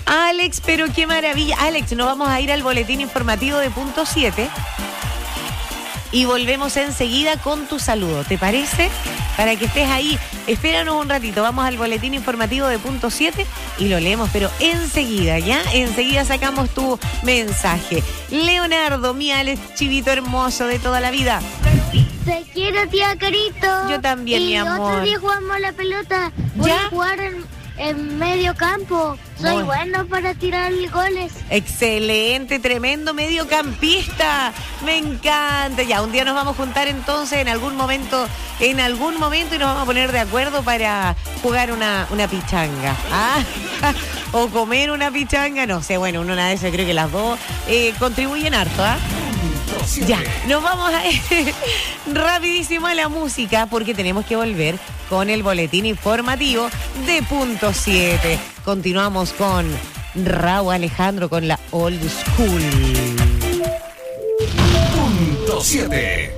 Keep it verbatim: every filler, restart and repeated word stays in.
Alex, pero qué maravilla. Alex, nos vamos a ir al boletín informativo de punto siete y volvemos enseguida con tu saludo, ¿te parece? Para que estés ahí, espéranos un ratito, vamos al boletín informativo de punto siete y lo leemos, pero enseguida, ¿ya? Enseguida sacamos tu mensaje. Leonardo, mi Alex, chivito hermoso de toda la vida. Te quiero, tía Carito. Yo también, y mi amor. otro día jugamos la pelota. Voy ¿Ya? a jugar en, en medio campo. Soy Muy. bueno para tirar goles. Excelente, tremendo mediocampista. Me encanta. Ya, un día nos vamos a juntar entonces en algún momento, en algún momento y nos vamos a poner de acuerdo para jugar una, una pichanga. ¿Ah? O comer una pichanga, no sé, bueno, una de esas, creo que las dos eh, contribuyen harto, ¿ah? Ya, nos vamos a ir rapidísimo a la música porque tenemos que volver con el boletín informativo de punto siete. Continuamos con Raúl Alejandro con la Old School. Punto siete.